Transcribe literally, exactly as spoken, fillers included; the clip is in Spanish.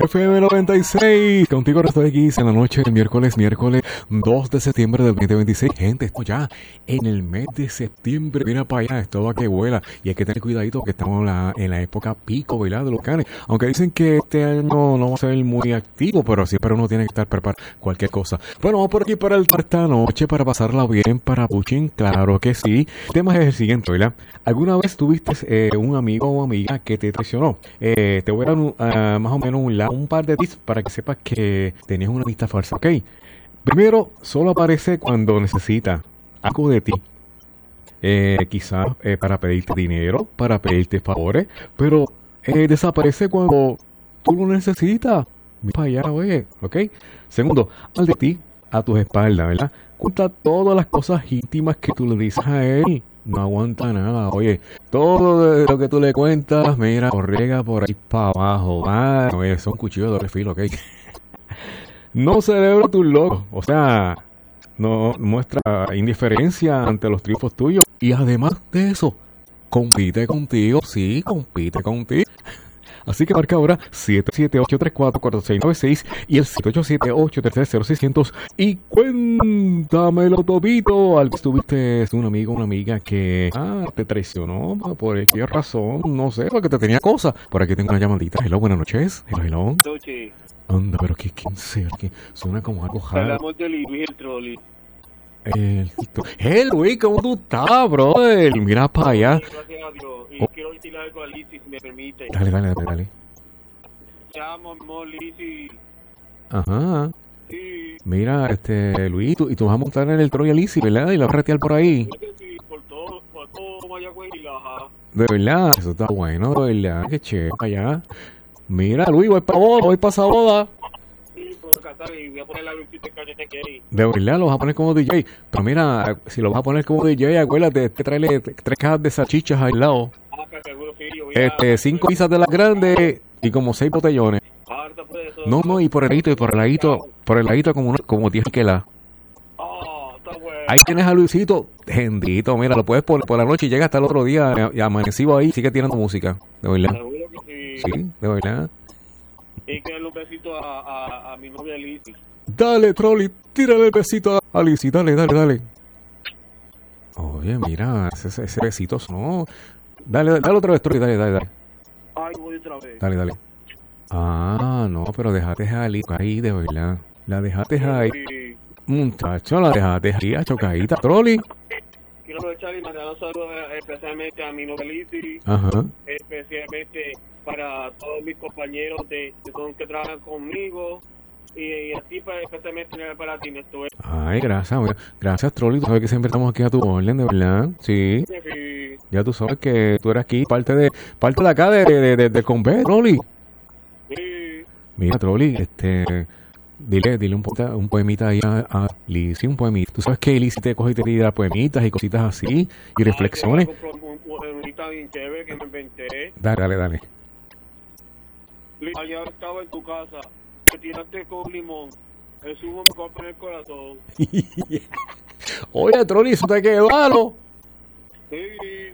F M noventa y seis, contigo Resto X en la noche del miércoles, miércoles dos de septiembre del veinte veintiséis. Gente, esto ya en el mes de septiembre, mira para allá, esto va que vuela. Y hay que tener cuidadito que estamos en la, en la época pico, ¿verdad? De los huracanes. Aunque dicen que este año no va a ser muy activo, pero siempre uno tiene que estar preparado para cualquier cosa. Bueno, vamos por aquí para el esta noche, para pasarla bien, para Puchín, claro que sí. El tema es el siguiente, ¿verdad? ¿Alguna vez tuviste eh, un amigo o amiga que te traicionó? Eh, te voy a dar un, uh, más o menos un, un par de tips para que sepas que tenías una vista falsa, ¿ok? Primero, solo aparece cuando necesita algo de ti. Eh, quizás eh, para pedirte dinero, para pedirte favores, pero eh, desaparece cuando tú lo necesitas. Mira para allá, oye, ¿ok? Segundo, al de ti, a tus espaldas, ¿verdad? Cuenta todas las cosas íntimas que tú le dices a él. No aguanta nada, oye. Todo lo que tú le cuentas, mira, corriega por ahí para abajo. Ah, oye, son cuchillos de doble filo, ¿ok? No celebra tus logros, o sea, no muestra indiferencia ante los triunfos tuyos. Y además de eso, compite contigo, sí, compite contigo. Así que marca ahora siete siete ocho tres cuatro cuatro seis nueve seis y el siete ocho siete ocho tres tres cero seis cero cero y cuéntamelo todito. Al vez tuviste un amigo o una amiga que ah, te traicionó por qué razón, no sé, porque te tenía cosas. Por aquí tengo una llamadita. Hello, buenas noches. Hello, hello. Noche. Anda, pero que quién sea, que suena como algo raro. Hablamos de Luis el Trolley. Eh, hey Luis, ¿cómo tú estás, brother? Mira para allá. Sí, gracias a Dios. Y Oh. quiero decirle algo a Lizzy, si me permite. Dale, dale, dale, dale. Te amo, amor, Lizzy. Ajá. Sí. Mira, este, Luis, tú, y tú vas a montar en el Troya Lizzy, ¿verdad? Y la vas a retear por ahí. Creo que sí, por todo, por todo Mayagüez y la ajá. De verdad, eso está bueno, de verdad, qué chévere, allá. Mira, Luis, voy para boda, voy para esa boda. Sí, puedo cantar y voy a poner la lucita que te quiere. De verdad, lo vas a poner como D J. Pero mira, si lo vas a poner como D J, acuérdate, te trae tres cajas de salchichas al lado. Ah, que seguro sí, yo voy a... Este, cinco pizzas de las grandes y como seis botellones. Harta por eso. No, no, y por el ladito, y por el ladito, por el ladito como, una- como diez que la. Ah, está bueno. Ahí tienes a Luisito, bendito, mira, lo puedes poner por la noche y llega hasta el otro día y amanecido ahí, sigue tirando música, de verdad. Seguro que sí. Sí, de verdad. Y que darle un besito a, a, a mi novia Lizzy. Dale, Trolli, tírale el besito a Alicia, dale, dale, dale. Oye, mira, ese, ese besito no. Dale, dale otra vez, Trolli, dale, dale, dale. Ay, voy otra vez. Dale, dale. Ah, no, pero dejaste a Alicia ahí, de verdad. La dejaste ahí. Sí. Muchacho, la dejaste ahí a chocadita, Trolli. Quiero aprovechar y mandar un saludo eh, especialmente a mi novia Lizzy. Ajá. Especialmente para todos mis compañeros de, de con- que trabajan conmigo y, y así para, especialmente para ti, Néstor. Ay, gracias, mira. Gracias, Trolli. Tú sabes que siempre estamos aquí a tu orden, de verdad. Sí. Sí, Ya tú sabes que tú eres aquí parte de parte de acá de, de, de, de Convé, Trolli. sí. Mira, Trolli, este, dile, dile un, poeta- un poemita ahí a, a Lizzy, un poemita. Tú sabes que Lizzy te coge y te tira poemitas y cositas así y reflexiones. Ah, yo voy a comprar un poemita bien chévere que me inventé. Dale, dale, dale. Ayer estaba en tu casa, te tiraste con limón. El zumo me corta en el corazón. Oye, Trolli, eso te quedó malo. Sí.